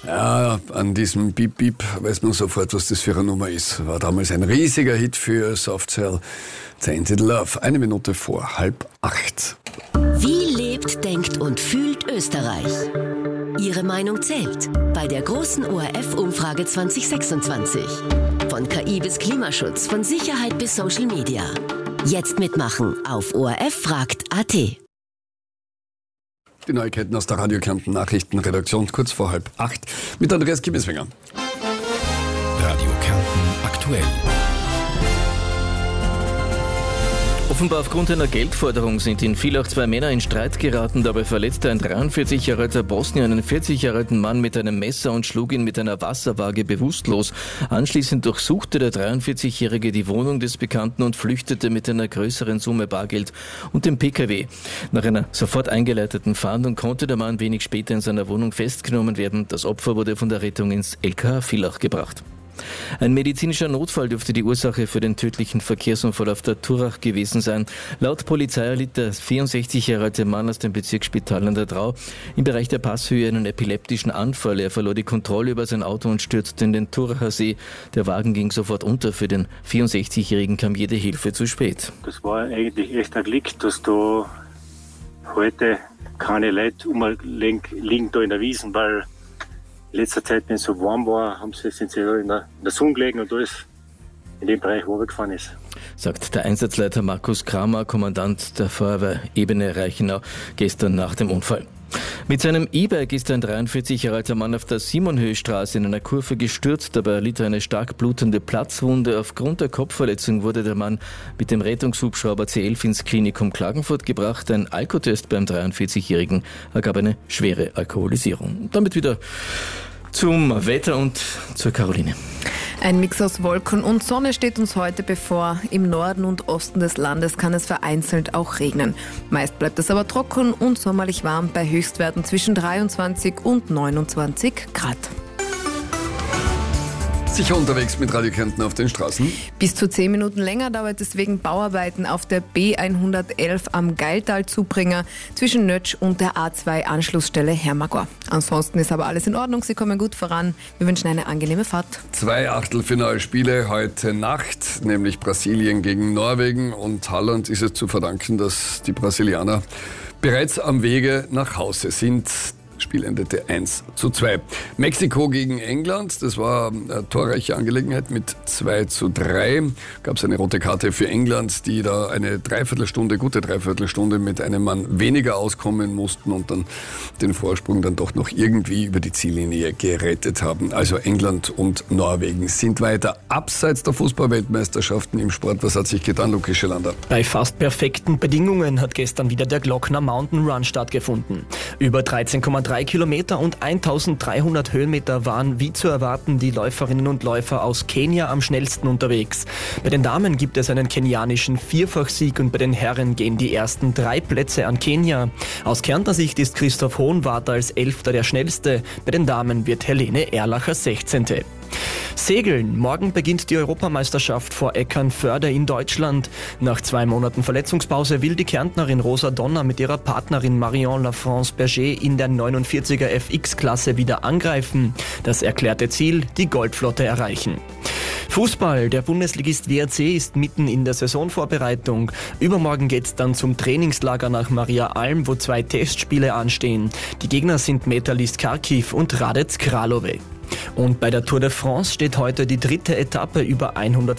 Ja, an diesem Beep Beep weiß man sofort, was das für eine Nummer ist. War damals ein riesiger Hit für Soft Cell. Tainted Love. 1 Minute vor 7:30. Wie lebt, denkt und fühlt Österreich? Ihre Meinung zählt bei der großen ORF-Umfrage 2026. Von KI bis Klimaschutz, von Sicherheit bis Social Media. Jetzt mitmachen auf ORF-fragt.at. Die Neuigkeiten aus der Radio Kärnten Nachrichtenredaktion kurz vor 7:30 mit Andreas Kiebeswenger. Radio Kärnten aktuell. Offenbar aufgrund einer Geldforderung sind in Villach 2 Männer in Streit geraten. Dabei verletzte ein 43 Jahre alter Bosnier einen 40 Jahre alten Mann mit einem Messer und schlug ihn mit einer Wasserwaage bewusstlos. Anschließend durchsuchte der 43-Jährige die Wohnung des Bekannten und flüchtete mit einer größeren Summe Bargeld und dem PKW. Nach einer sofort eingeleiteten Fahndung konnte der Mann wenig später in seiner Wohnung festgenommen werden. Das Opfer wurde von der Rettung ins LKA Villach gebracht. Ein medizinischer Notfall dürfte die Ursache für den tödlichen Verkehrsunfall auf der Turach gewesen sein. Laut Polizei erlitt der 64 Jahre alte Mann aus dem Bezirksspital an der Drau im Bereich der Passhöhe einen epileptischen Anfall. Er verlor die Kontrolle über sein Auto und stürzte in den Turacher See. Der Wagen ging sofort unter. Für den 64-Jährigen kam jede Hilfe zu spät. Das war eigentlich echt ein Glück, dass da heute keine Leute liegen da in der Wiesn, weil in letzter Zeit, wenn es so warm war, sind sie in der Sonne gelegen und alles in dem Bereich runtergefahren ist. Sagt der Einsatzleiter Markus Kramer, Kommandant der Feuerwehrebene Reichenau, gestern nach dem Unfall. Mit seinem E-Bike ist ein 43 Jahre alter Mann auf der Simonhöhe-Straße in einer Kurve gestürzt. Dabei erlitt er eine stark blutende Platzwunde. Aufgrund der Kopfverletzung wurde der Mann mit dem Rettungshubschrauber C11 ins Klinikum Klagenfurt gebracht. Ein Alkotest beim 43-Jährigen ergab eine schwere Alkoholisierung. Damit wieder zum Wetter und zur Caroline. Ein Mix aus Wolken und Sonne steht uns heute bevor. Im Norden und Osten des Landes kann es vereinzelt auch regnen. Meist bleibt es aber trocken und sommerlich warm bei Höchstwerten zwischen 23 und 29 Grad. Sicher unterwegs mit Radio Kärnten auf den Straßen. Bis zu 10 Minuten länger dauert es wegen Bauarbeiten auf der B111 am Geiltal-Zubringer zwischen Nötsch und der A2-Anschlussstelle Hermagor. Ansonsten ist aber alles in Ordnung, Sie kommen gut voran. Wir wünschen eine angenehme Fahrt. 2 Achtelfinalspiele heute Nacht, nämlich Brasilien gegen Norwegen, und Holland ist es zu verdanken, dass die Brasilianer bereits am Wege nach Hause sind. Spiel endete 1:2. Mexiko gegen England, das war eine torreiche Angelegenheit mit 2:3. Gab es eine rote Karte für England, die da eine gute Dreiviertelstunde mit einem Mann weniger auskommen mussten und dann den Vorsprung dann doch noch irgendwie über die Ziellinie gerettet haben. Also England und Norwegen sind weiter. Abseits der Fußball-Weltmeisterschaften im Sport, was hat sich getan, Lukas Schelander? Bei fast perfekten Bedingungen hat gestern wieder der Glockner Mountain Run stattgefunden. Über 13,3 Kilometer und 1300 Höhenmeter waren, wie zu erwarten, die Läuferinnen und Läufer aus Kenia am schnellsten unterwegs. Bei den Damen gibt es einen kenianischen Vierfachsieg und bei den Herren gehen die ersten 3 Plätze an Kenia. Aus Kärntner Sicht ist Christoph Hohenwarter als 11. der schnellste. Bei den Damen wird Helene Erlacher 16. Segeln. Morgen beginnt die Europameisterschaft vor Eckernförde in Deutschland. Nach 2 Monaten Verletzungspause will die Kärntnerin Rosa Donner mit ihrer Partnerin Marion Lafrance Berger in der 49er FX-Klasse wieder angreifen. Das erklärte Ziel, die Goldflotte erreichen. Fußball. Der Bundesligist WRC ist mitten in der Saisonvorbereitung. Übermorgen geht's dann zum Trainingslager nach Maria Alm, wo 2 Testspiele anstehen. Die Gegner sind Metalist Kharkiv und Radec Kralove. Und bei der Tour de France steht heute die 3. Etappe über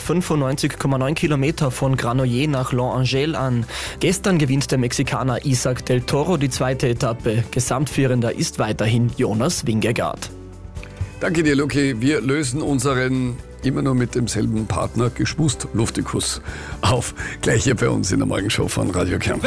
195,9 Kilometer von Granollers nach Longangel an. Gestern gewinnt der Mexikaner Isaac del Toro die 2. Etappe. Gesamtführender ist weiterhin Jonas Vingegaard. Danke dir, Luki. Wir lösen unseren immer nur mit demselben Partner Geschmust Luftikus auf. Gleich hier bei uns in der Morgenshow von Radio Kärnten.